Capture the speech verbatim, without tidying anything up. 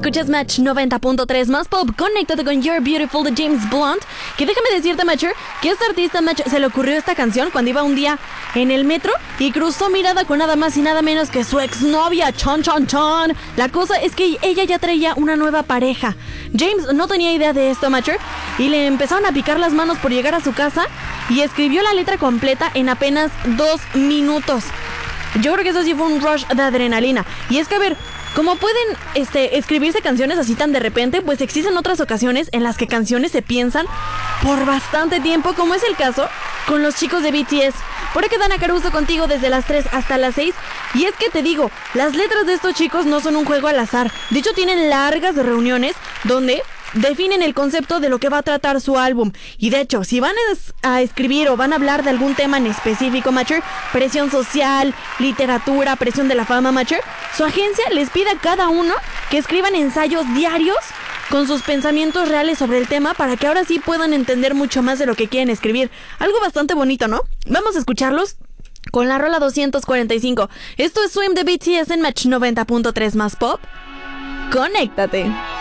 Escuchas Match noventa punto tres más pop. Conéctate con You're Beautiful de James Blunt. Que déjame decirte, Matcher, que a este artista, Match, se le ocurrió esta canción cuando iba un día en el metro y cruzó mirada con nada más y nada menos que su exnovia, Chon Chon Chon. La cosa es que ella ya traía una nueva pareja. James no tenía idea de esto, Matcher, y le empezaron a picar las manos por llegar a su casa y escribió la letra completa en apenas dos minutos. Yo creo que eso sí fue un rush de adrenalina. Y es que, a ver, como pueden este, escribirse canciones así tan de repente, pues existen otras ocasiones en las que canciones se piensan por bastante tiempo, como es el caso con los chicos de B T S. Por aquí Dana Caruso contigo desde las tres hasta las seis. Y es que te digo, las letras de estos chicos no son un juego al azar. De hecho, tienen largas reuniones donde definen el concepto de lo que va a tratar su álbum. Y de hecho, si van a escribir o van a hablar de algún tema en específico, Matcher, presión social, literatura, presión de la fama, Matcher, su agencia les pide a cada uno que escriban ensayos diarios con sus pensamientos reales sobre el tema para que ahora sí puedan entender mucho más de lo que quieren escribir. Algo bastante bonito, ¿no? Vamos a escucharlos con la rola doscientos cuarenta y cinco. Esto es Swim de B T S en Match noventa punto tres más pop. Conéctate.